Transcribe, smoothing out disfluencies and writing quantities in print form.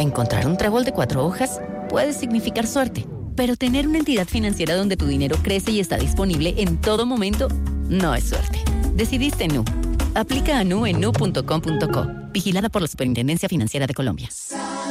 Encontrar un trébol de 4 hojas puede significar suerte, pero tener una entidad financiera donde tu dinero crece y está disponible en todo momento no es suerte. Decidiste Nu. Aplica a Nu en nu.com.co. Vigilada por la Superintendencia Financiera de Colombia.